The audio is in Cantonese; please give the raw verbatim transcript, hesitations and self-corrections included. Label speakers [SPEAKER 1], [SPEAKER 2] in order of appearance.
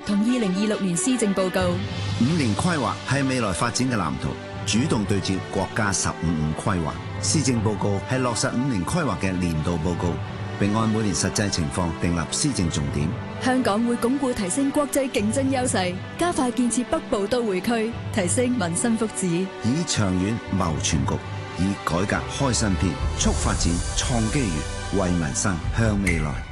[SPEAKER 1] 同二零二六年施政報告。
[SPEAKER 2] 五年規劃係未來發展嘅藍圖，主動對接國家十五五規劃。施政報告係落實五年規劃嘅年度報告，並按每年實際情況訂立施政重點。
[SPEAKER 1] 香港會鞏固提升國際競爭優勢，加快建設北部都會區，提升民生福祉，
[SPEAKER 2] 以長遠謀全局，以改革開新篇，促發展創機遇，為民生向未來。